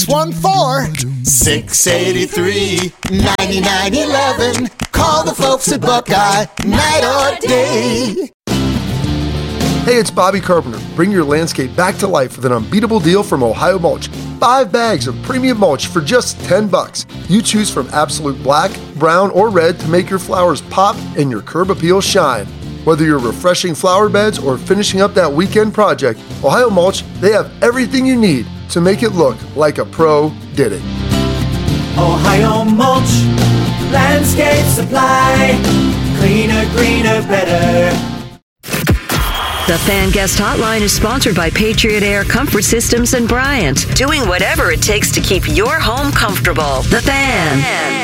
614-683-9911. Call the folks at Buckeye, night or day. Hey, it's Bobby Carpenter. Bring your landscape back to life with an unbeatable deal from Ohio Mulch. 5 bags of premium mulch for just $10. You choose from absolute black, brown, or red to make your flowers pop and your curb appeal shine. Whether you're refreshing flower beds or finishing up that weekend project, Ohio Mulch, they have everything you need to make it look like a pro did it. Ohio Mulch, landscape supply, cleaner, greener, better. The Fan Guest Hotline is sponsored by Patriot Air Comfort Systems and Bryant, doing whatever it takes to keep your home comfortable. The Fan.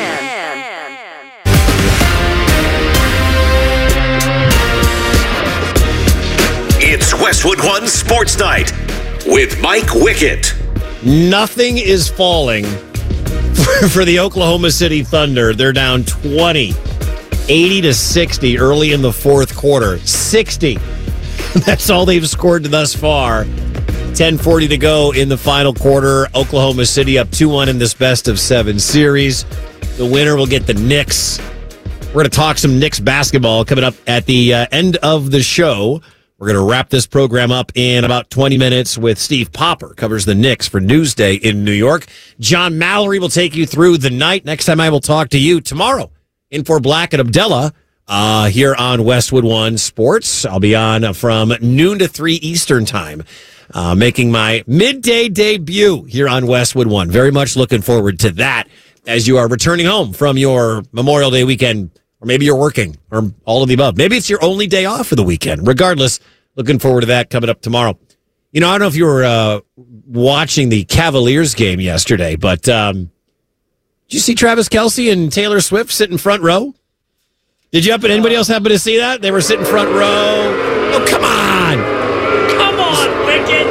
It's Westwood One Sports Night with Mike Wickett. Nothing is falling for the Oklahoma City Thunder. They're down 20, 80-60 early in the fourth quarter. 60. That's all they've scored thus far. 10:40 to go in the final quarter. Oklahoma City up 2-1 in this best-of-7 series. The winner will get the Knicks. We're going to talk some Knicks basketball coming up at the end of the show. We're going to wrap this program up in about 20 minutes with Steve Popper, covers the Knicks for Newsday in New York. John Mallory will take you through the night. Next time I will talk to you tomorrow in for Black and Abdullah. Here on Westwood One Sports. I'll be on from noon to 3 Eastern time, making my midday debut here on Westwood One. Very much looking forward to that as you are returning home from your Memorial Day weekend, or maybe you're working, or all of the above. Maybe it's your only day off for the weekend. Regardless, looking forward to that coming up tomorrow. You know, I don't know if you were watching the Cavaliers game yesterday, but did you see Travis Kelce and Taylor Swift sitting front row? Did you happen? Anybody else happen to see that? They were sitting front row. Oh, come on. Come on, Wicked.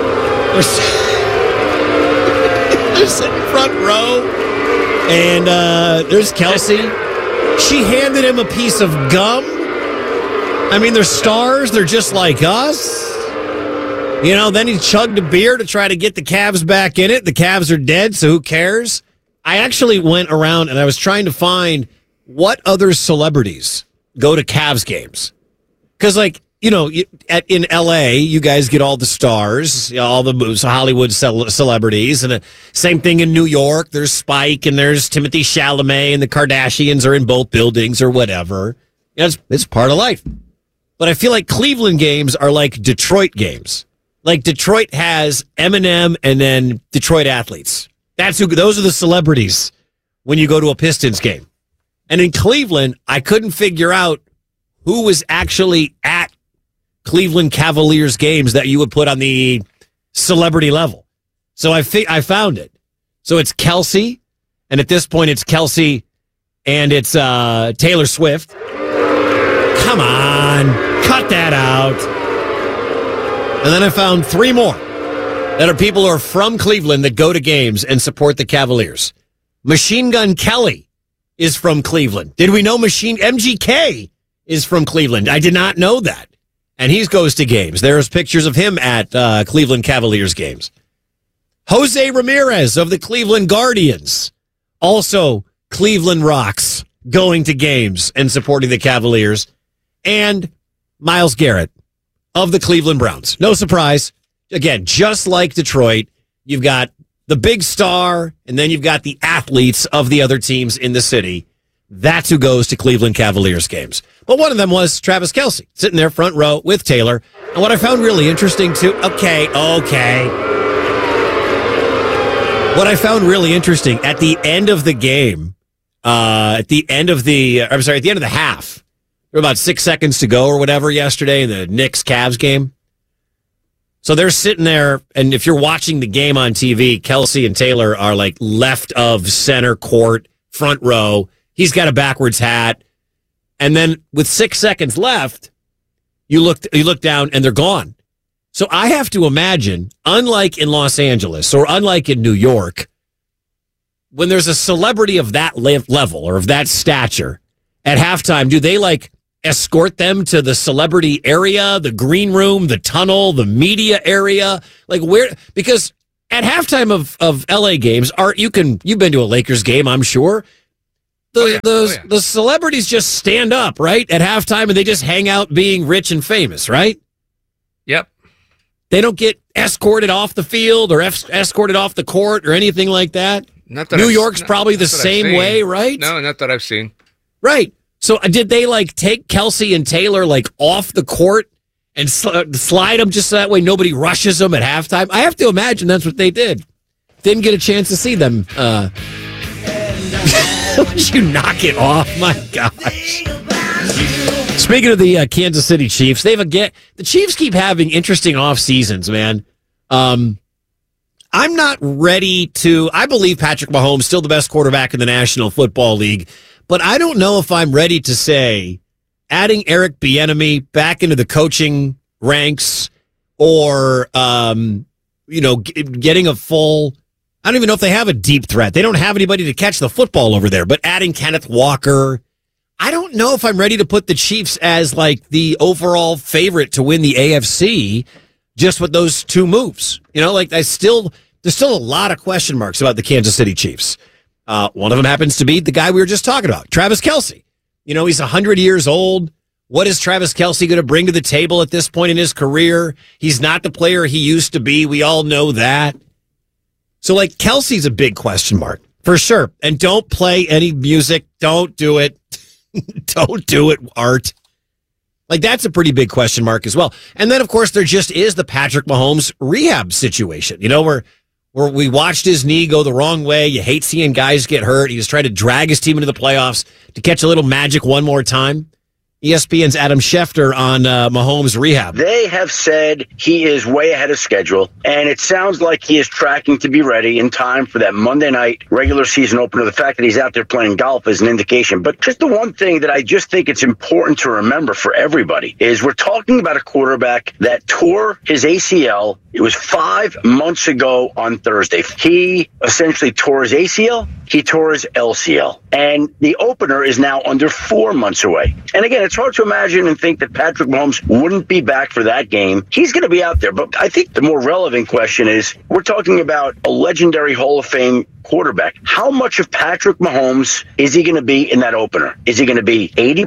They're sitting front row. And there's Kelsey. She handed him a piece of gum. I mean, they're stars. They're just like us. You know, then he chugged a beer to try to get the Cavs back in it. The Cavs are dead, so who cares? I actually went around and I was trying to find what other celebrities go to Cavs games. Because, like, you know, in L.A., you guys get all the stars, all the Hollywood celebrities. And the same thing in New York. There's Spike and there's Timothée Chalamet and the Kardashians are in both buildings or whatever. You know, it's part of life. But I feel like Cleveland games are like Detroit games. Like Detroit has Eminem and then Detroit athletes. Those are the celebrities when you go to a Pistons game. And in Cleveland, I couldn't figure out who was actually at Cleveland Cavaliers games that you would put on the celebrity level. So I found it. So it's Kelsey, and at this point it's Kelsey and it's Taylor Swift. Come on, cut that out. And then I found 3 more that are people who are from Cleveland that go to games and support the Cavaliers. Machine Gun Kelly is from Cleveland. Did we know MGK is from Cleveland? I did not know that. And he goes to games. There's pictures of him at Cleveland Cavaliers games. Jose Ramirez of the Cleveland Guardians. Also Cleveland Rocks, going to games and supporting the Cavaliers. And Myles Garrett of the Cleveland Browns. No surprise. Again, just like Detroit, you've got the big star, and then you've got the athletes of the other teams in the city. That's who goes to Cleveland Cavaliers games. But one of them was Travis Kelce, sitting there front row with Taylor. And what I found really interesting, too... Okay. What I found really interesting, at the end of the game, at the end of the half, there were about 6 seconds to go or whatever yesterday in the Knicks-Cavs game. So they're sitting there, and if you're watching the game on TV, Kelce and Taylor are like left of center court, front row. He's got a backwards hat. And then with 6 seconds left, you look down and they're gone. So I have to imagine, unlike in Los Angeles or unlike in New York, when there's a celebrity of that level or of that stature at halftime, do they like escort them to the celebrity area, the green room, the tunnel, the media area? Like where? Because at halftime of LA games, you've been to a Lakers game, I'm sure. The celebrities just stand up, right, at halftime, and they just hang out being rich and famous, right? Yep. They don't get escorted off the field or escorted off the court or anything like that. New York's probably the same way, right? No, not that I've seen. Right. So did they like take Kelsey and Taylor like off the court and slide them just so that way nobody rushes them at halftime? I have to imagine that's what they did. Didn't get a chance to see them. Would you knock it off? My gosh. Speaking of the Kansas City Chiefs, the Chiefs keep having interesting off seasons, man. I'm not ready to. I believe Patrick Mahomes still the best quarterback in the National Football League, but I don't know if I'm ready to say adding Eric Bieniemy back into the coaching ranks or getting a full. I don't even know if they have a deep threat. They don't have anybody to catch the football over there, but adding Kenneth Walker, I don't know if I'm ready to put the Chiefs as like the overall favorite to win the AFC just with those two moves. There's still a lot of question marks about the Kansas City Chiefs. One of them happens to be the guy we were just talking about, Travis Kelce. He's 100 years old. What is Travis Kelce going to bring to the table at this point in his career? He's not the player he used to be. We all know that. So, Kelce's a big question mark, for sure. And don't play any music. Don't do it. Don't do it, Art. That's a pretty big question mark as well. And then, of course, there just is the Patrick Mahomes rehab situation, where we watched his knee go the wrong way. You hate seeing guys get hurt. He was trying to drag his team into the playoffs to catch a little magic one more time. ESPN's Adam Schefter on Mahomes' rehab. They have said he is way ahead of schedule, and it sounds like he is tracking to be ready in time for that Monday night regular season opener. The fact that he's out there playing golf is an indication. But just the one thing that I just think it's important to remember for everybody is we're talking about a quarterback that tore his ACL. It was 5 months ago on Thursday. He essentially tore his ACL. He tore his LCL. And the opener is now under 4 months away. And again, it's hard to imagine and think that Patrick Mahomes wouldn't be back for that game. He's going to be out there. But I think the more relevant question is, we're talking about a legendary Hall of Fame quarterback. How much of Patrick Mahomes is he going to be in that opener? Is he going to be 80%,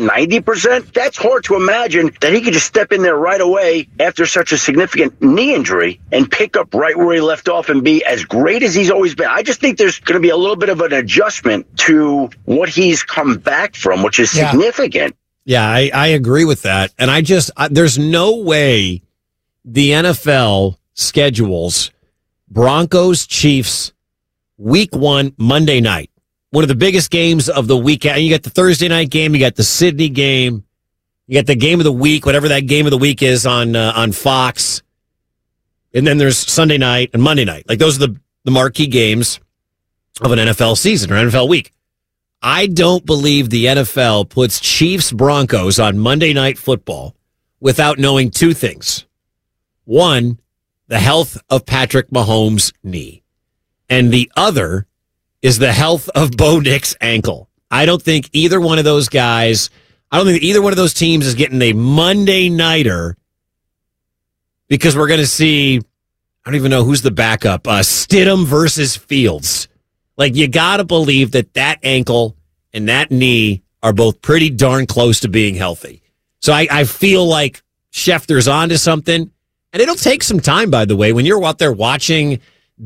90%? That's hard to imagine that he could just step in there right away after such a significant knee injury and pick up right where he left off and be as great as he's always been. I just think there's going to be a little bit of an adjustment to what he's come back from, which is significant. Yeah, I agree with that. And there's no way the NFL schedules Broncos, Chiefs, Week 1, Monday night. One of the biggest games of the weekend. You got the Thursday night game, you got the Sydney game, you got the game of the week, whatever that game of the week is on Fox. And then there's Sunday night and Monday night. Those are the marquee games of an NFL season or NFL week. I don't believe the NFL puts Chiefs Broncos on Monday Night Football without knowing two things. One, the health of Patrick Mahomes' knee. And the other is the health of Bo Nix's ankle. I don't think either one of those teams is getting a Monday nighter because we're going to see, I don't even know who's the backup, Stidham versus Fields. You got to believe that ankle and that knee are both pretty darn close to being healthy. So I feel like Schefter's onto something. And it'll take some time, by the way, when you're out there watching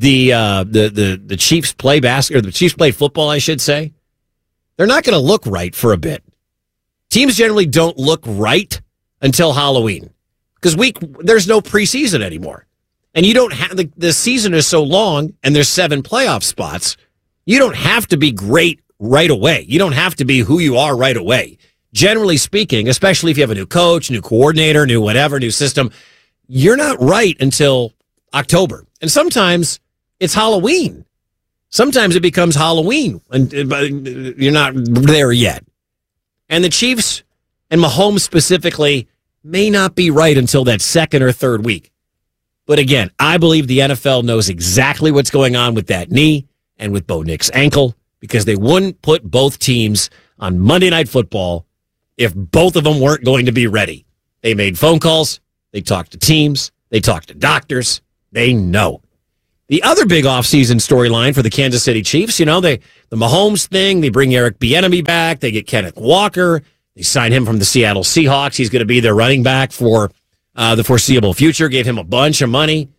the Chiefs play basketball, or the Chiefs play football, I should say. They're not going to look right for a bit. Teams generally don't look right until Halloween because there's no preseason anymore. And you don't have the season is so long and there's 7 playoff spots. You don't have to be great right away. You don't have to be who you are right away. Generally speaking, especially if you have a new coach, new coordinator, new whatever, new system, you're not right until October. And sometimes it's Halloween. Sometimes it becomes Halloween and you're not there yet. And the Chiefs and Mahomes specifically, may not be right until that second or third week. But again, I believe the NFL knows exactly what's going on with that knee and with Bo Nix's ankle, because they wouldn't put both teams on Monday Night Football if both of them weren't going to be ready. They made phone calls. They talked to teams. They talked to doctors. They know. The other big offseason storyline for the Kansas City Chiefs, the Mahomes thing, they bring Eric Bieniemy back. They get Kenneth Walker. They sign him from the Seattle Seahawks. He's going to be their running back for the foreseeable future. Gave him a bunch of money.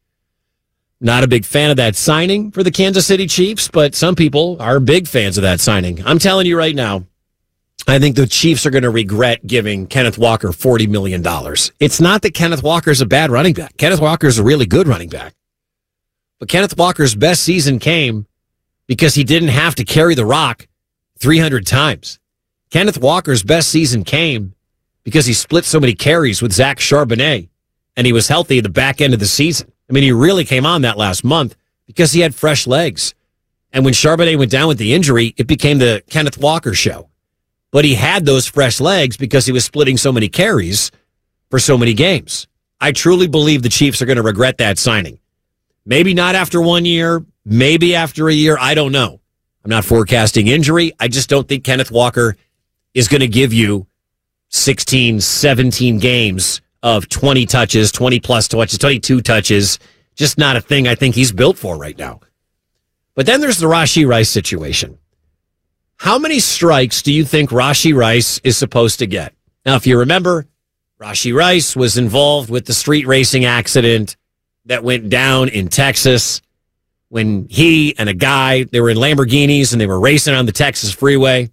Not a big fan of that signing for the Kansas City Chiefs, but some people are big fans of that signing. I'm telling you right now, I think the Chiefs are going to regret giving Kenneth Walker $40 million. It's not that Kenneth Walker's a bad running back. Kenneth Walker's a really good running back. But Kenneth Walker's best season came because he didn't have to carry the rock 300 times. Kenneth Walker's best season came because he split so many carries with Zach Charbonnet, and he was healthy at the back end of the season. I mean, he really came on that last month because he had fresh legs. And when Charbonnet went down with the injury, it became the Kenneth Walker show. But he had those fresh legs because he was splitting so many carries for so many games. I truly believe the Chiefs are going to regret that signing. Maybe not after 1 year, maybe after a year, I don't know. I'm not forecasting injury. I just don't think Kenneth Walker is going to give you 16, 17 games of 20 touches, 20-plus touches, 22 touches. Just not a thing I think he's built for right now. But then there's the Rashee Rice situation. How many strikes do you think Rashee Rice is supposed to get? Now, if you remember, Rashee Rice was involved with the street racing accident that went down in Texas when he and a guy, they were in Lamborghinis and they were racing on the Texas freeway.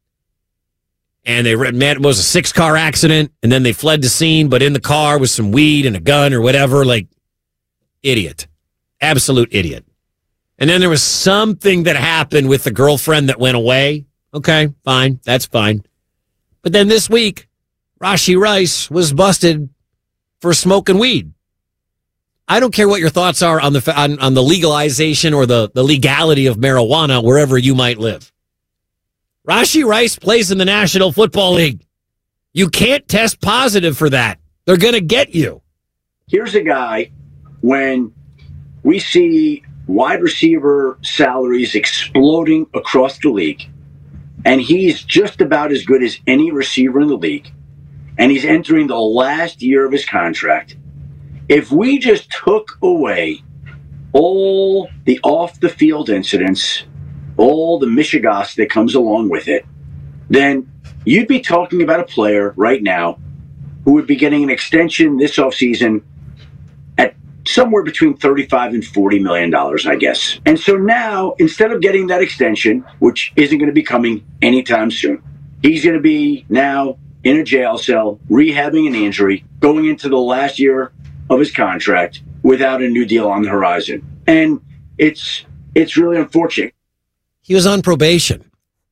And it was a 6-car accident, and then they fled the scene, but in the car was some weed and a gun or whatever. Like, idiot. Absolute idiot. And then there was something that happened with the girlfriend that went away. Okay, fine. That's fine. But then this week, Rashee Rice was busted for smoking weed. I don't care what your thoughts are on the legalization or the legality of marijuana wherever you might live. Rashee Rice plays in the National Football League. You can't test positive for that. They're going to get you. Here's a guy, when we see wide receiver salaries exploding across the league, and he's just about as good as any receiver in the league, and he's entering the last year of his contract. If we just took away all the off-the-field incidents, all the mishigas that comes along with it, then you'd be talking about a player right now who would be getting an extension this offseason at somewhere between $35 and $40 million, I guess. And so now, instead of getting that extension, which isn't going to be coming anytime soon, he's going to be now in a jail cell, rehabbing an injury, going into the last year of his contract without a new deal on the horizon. And it's really unfortunate. He was on probation.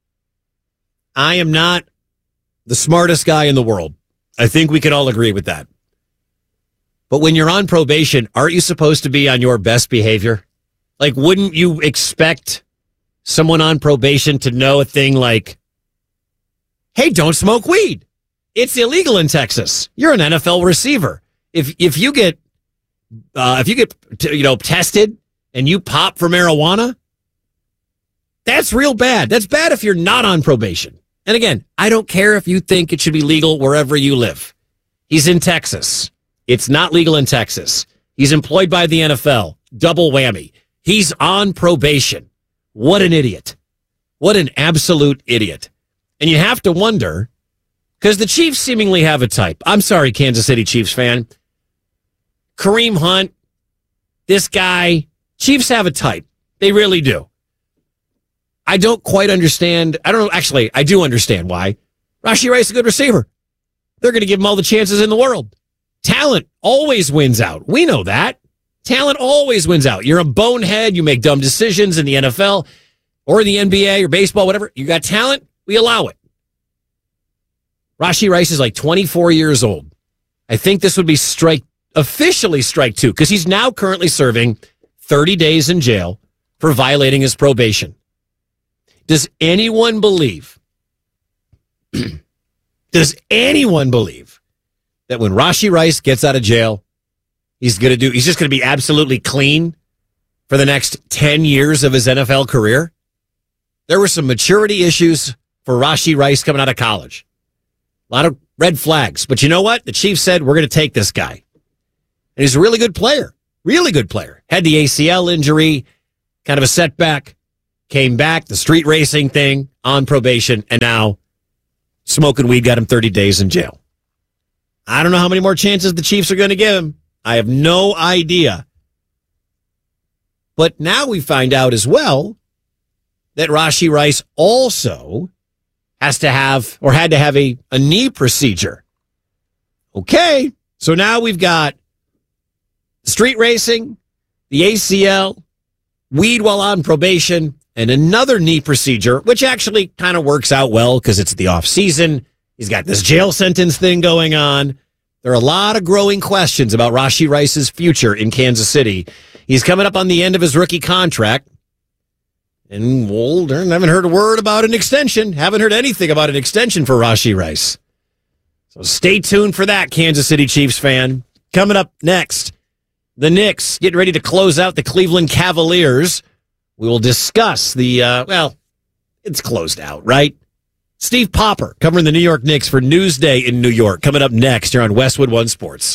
I am not the smartest guy in the world. I think we could all agree with that. But when you're on probation, aren't you supposed to be on your best behavior? Like, wouldn't you expect someone on probation to know a thing like, hey, don't smoke weed. It's illegal in Texas. You're an NFL receiver. If you get tested and you pop for marijuana, that's real bad. That's bad if you're not on probation. And again, I don't care if you think it should be legal wherever you live. He's in Texas. It's not legal in Texas. He's employed by the NFL. Double whammy. He's on probation. What an idiot. What an absolute idiot. And you have to wonder, because the Chiefs seemingly have a type. I'm sorry, Kansas City Chiefs fan. Kareem Hunt, this guy, Chiefs have a type. They really do. I don't quite understand. I don't know. Actually, I do understand why. Rashee Rice is a good receiver. They're going to give him all the chances in the world. Talent always wins out. We know that. Talent always wins out. You're a bonehead. You make dumb decisions in the NFL or the NBA or baseball, whatever. You got talent, we allow it. Rashee Rice is like 24 years old. I think this would be officially strike 2, because he's now currently serving 30 days in jail for violating his probation. Does anyone believe that that when Rashee Rice gets out of jail, he's just going to be absolutely clean for the next 10 years of his NFL career? There were some maturity issues for Rashee Rice coming out of college. A lot of red flags. But you know what? The Chiefs said, we're going to take this guy. And he's a really good player. Really good player. Had the ACL injury, kind of a setback. Came back, the street racing thing, on probation, and now smoking weed got him 30 days in jail. I don't know how many more chances the Chiefs are going to give him. I have no idea. But now we find out as well that Rashee Rice also had to have a knee procedure. Okay, so now we've got street racing, the ACL, weed while on probation, and another knee procedure, which actually kind of works out well because it's the off season. He's got this jail sentence thing going on. There are a lot of growing questions about Rashee Rice's future in Kansas City. He's coming up on the end of his rookie contract. And haven't heard a word about an extension. Haven't heard anything about an extension for Rashee Rice. So stay tuned for that, Kansas City Chiefs fan. Coming up next, the Knicks getting ready to close out the Cleveland Cavaliers. We will discuss it's closed out, right? Steve Popper covering the New York Knicks for Newsday in New York. Coming up next here on Westwood One Sports.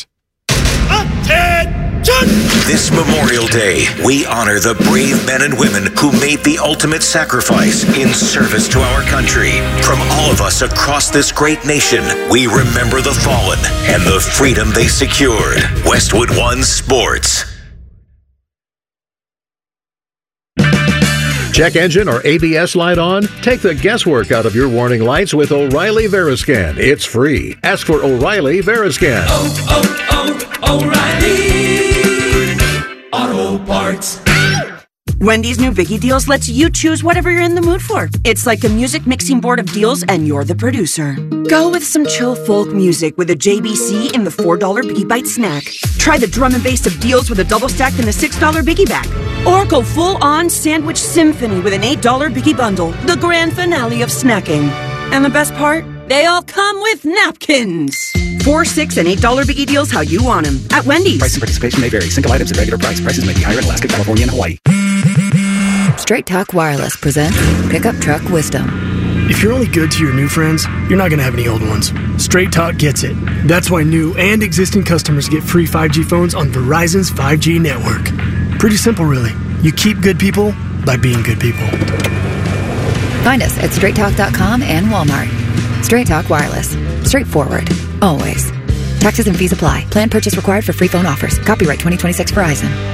This Memorial Day, we honor the brave men and women who made the ultimate sacrifice in service to our country. From all of us across this great nation, we remember the fallen and the freedom they secured. Westwood One Sports. Check engine or ABS light on? Take the guesswork out of your warning lights with O'Reilly Veriscan. It's free. Ask for O'Reilly Veriscan. O'Reilly Auto Parts. Wendy's new Biggie Deals lets you choose whatever you're in the mood for. It's like a music mixing board of deals, and you're the producer. Go with some chill folk music with a JBC in the $4 Biggie Bite snack. Try the drum and bass of deals with a double stack in the $6 Biggie Bag. Or go full-on sandwich symphony with an $8 Biggie Bundle, the grand finale of snacking. And the best part? They all come with napkins. $4, $6, and $8 Biggie Deals how you want them. At Wendy's. Price and participation may vary. Single items at regular price. Prices may be higher in Alaska, California, and Hawaii. Straight Talk Wireless presents Pickup Truck Wisdom. If you're only good to your new friends, you're not going to have any old ones. Straight Talk gets it. That's why new and existing customers get free 5G phones on Verizon's 5G network. Pretty simple, really. You keep good people by being good people. Find us at straighttalk.com and Walmart. Straight Talk Wireless. Straightforward. Always. Taxes and fees apply. Plan purchase required for free phone offers. Copyright 2026 Verizon.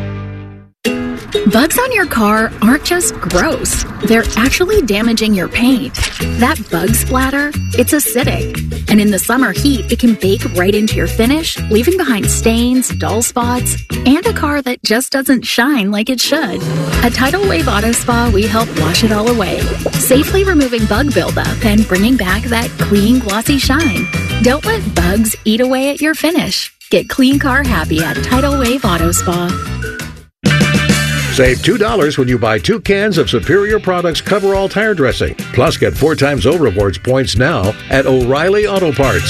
Bugs on your car aren't just gross. They're actually damaging your paint. That bug splatter, it's acidic. And in the summer heat, it can bake right into your finish, leaving behind stains, dull spots, and a car that just doesn't shine like it should. At Tidal Wave Auto Spa, we help wash it all away, safely removing bug buildup and bringing back that clean, glossy shine. Don't let bugs eat away at your finish. Get clean car happy at Tidal Wave Auto Spa. Save $2 when you buy 2 cans of Superior Products Coverall Tire Dressing. Plus, get 4 times O Rewards points now at O'Reilly Auto Parts.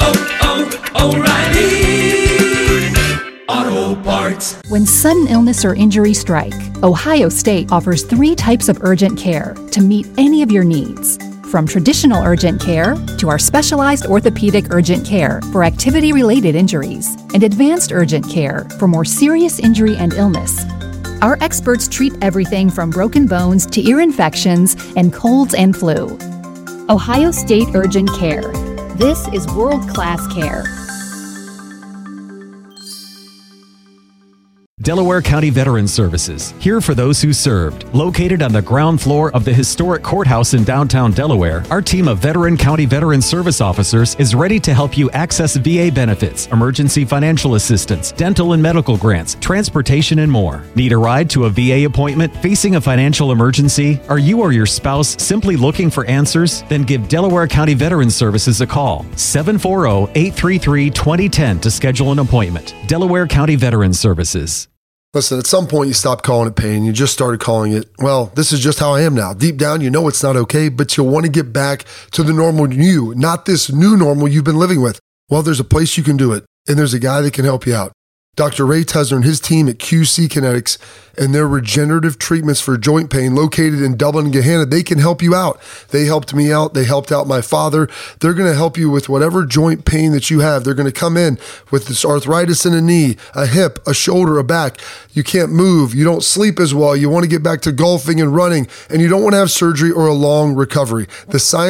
O'Reilly Auto Parts. When sudden illness or injury strike, Ohio State offers 3 types of urgent care to meet any of your needs. From traditional urgent care to our specialized orthopedic urgent care for activity-related injuries and advanced urgent care for more serious injury and illness. Our experts treat everything from broken bones to ear infections and colds and flu. Ohio State Urgent Care. This is world-class care. Delaware County Veterans Services, here for those who served. Located on the ground floor of the historic courthouse in downtown Delaware, our team of Veteran County Veterans Service officers is ready to help you access VA benefits, emergency financial assistance, dental and medical grants, transportation, and more. Need a ride to a VA appointment? Facing a financial emergency? Are you or your spouse simply looking for answers? Then give Delaware County Veterans Services a call. 740-833-2010 to schedule an appointment. Delaware County Veterans Services. Listen, at some point you stopped calling it pain. You just started calling it, well, this is just how I am now. Deep down, you know it's not okay, but you want to get back to the normal you, not this new normal you've been living with. Well, there's a place you can do it, and there's a guy that can help you out. Dr. Ray Tesner and his team at QC Kinetics and their regenerative treatments for joint pain located in Dublin and Gahanna, they can help you out. They helped me out. They helped out my father. They're going to help you with whatever joint pain that you have. They're going to come in with this arthritis in a knee, a hip, a shoulder, a back. You can't move. You don't sleep as well. You want to get back to golfing and running, and you don't want to have surgery or a long recovery. The science